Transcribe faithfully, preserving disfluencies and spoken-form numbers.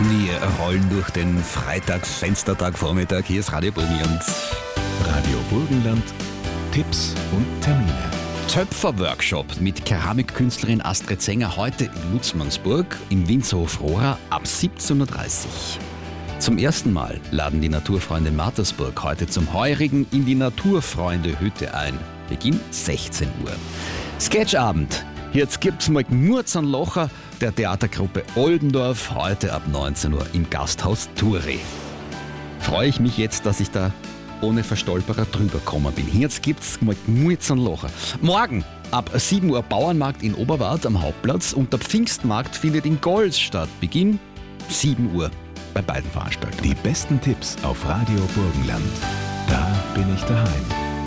Wir rollen durch den Freitags-Fenstertag-Vormittag. Hier ist Radio Burgenland. Radio Burgenland, Tipps und Termine. Töpfer-Workshop mit Keramikkünstlerin Astrid Sänger heute in Lutzmannsburg im Winzerhof Rohrer ab siebzehn Uhr dreißig. Zum ersten Mal laden die Naturfreunde Mattersburg heute zum Heurigen in die Naturfreunde-Hütte ein. Beginn sechzehn Uhr. Sketchabend. Jetzt gibt's mal Gmurz an Locher der Theatergruppe Oldendorf heute ab neunzehn Uhr im Gasthaus Thuri. Freue ich mich jetzt, dass ich da ohne Verstolperer drüber gekommen bin. Jetzt gibt's mal Gmurz an Locher. Morgen ab sieben Uhr Bauernmarkt in Oberwart am Hauptplatz und der Pfingstmarkt findet in Golz statt. Beginn sieben Uhr bei beiden Veranstaltungen. Die besten Tipps auf Radio Burgenland. Da bin ich daheim.